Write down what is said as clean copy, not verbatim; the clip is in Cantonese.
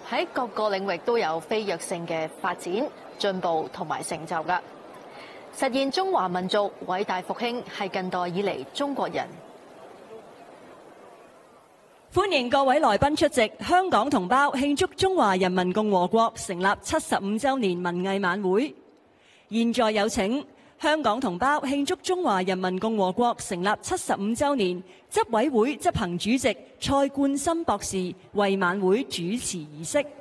喺各個領域都有飛躍性嘅發展、進步同埋成就㗎。實現中華民族偉大復興係近代以嚟中國人。 歡迎各位來賓出席香港同胞慶祝中華人民共和國成立75週年文藝晚會。現在有請香港同胞慶祝中華人民共和國成立75週年執委會執行主席蔡冠深博士為晚會主持儀式。